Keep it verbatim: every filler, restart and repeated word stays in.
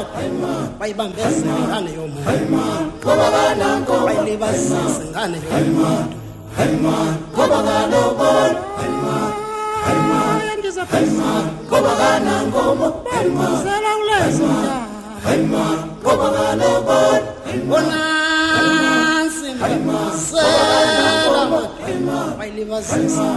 bayibambeze ingane yomuntu bayilibazise ingane yomuntu ngoba kanobona ngoba kanangomo zela ulezo ngoba kanobona bonansi sela bayilibazise